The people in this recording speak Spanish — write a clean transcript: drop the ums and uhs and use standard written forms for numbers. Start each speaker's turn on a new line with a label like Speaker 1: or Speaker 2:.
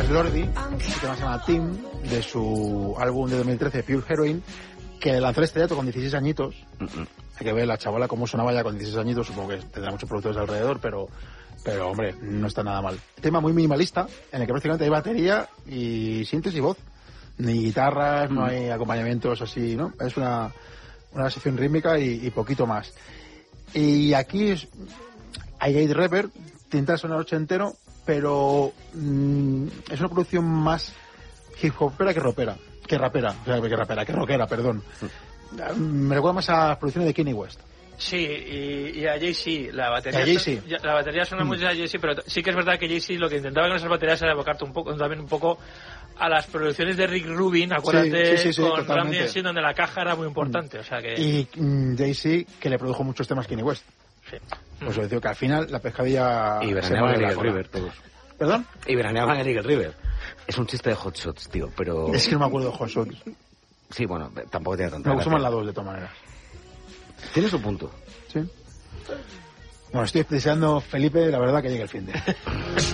Speaker 1: Lordi, que se llama Tim, de su álbum de 2013, Pure Heroine, que lanzó el estrellato con 16 añitos. Hay que ver la chavala cómo sonaba ya con 16 añitos, supongo que tendrá muchos productores alrededor, pero hombre, no está nada mal. Tema muy minimalista, en el que prácticamente hay batería y sintes y voz. Ni guitarras, no hay acompañamientos así, ¿no? Es una sección rítmica y poquito más. Y aquí hay Gate Rapper, intenta sonar ochentero, pero es una producción más hip hopera que rockera, que rockera, perdón. Me recuerda más a las producciones de Kanye West.
Speaker 2: Sí, y a Jay-Z, la batería. La batería suena mucho a Jay-Z, pero sí que es verdad que Jay-Z lo que intentaba con esas baterías era evocarte también un poco a las producciones de Rick Rubin, acuérdate,
Speaker 1: sí,
Speaker 2: con Ram DMC, donde la caja era muy importante. O sea que...
Speaker 1: Y Jay-Z, que le produjo muchos temas Kanye West.
Speaker 2: Sí.
Speaker 1: Pues os digo que al final la pescadilla...
Speaker 3: Y veraneaban en Eagle River todos.
Speaker 1: ¿Perdón?
Speaker 3: Y veraneaban en Eagle River. Es un chiste de Hot Shots, tío, pero...
Speaker 1: Es que no me acuerdo de Hot Shots.
Speaker 3: Sí, bueno, tampoco tiene tanta
Speaker 1: Me gustó más
Speaker 3: gracia.
Speaker 1: la 2 de todas maneras.
Speaker 3: Tiene su punto.
Speaker 1: Sí. Bueno, estoy deseando, Felipe, la verdad, que llegue el fin de...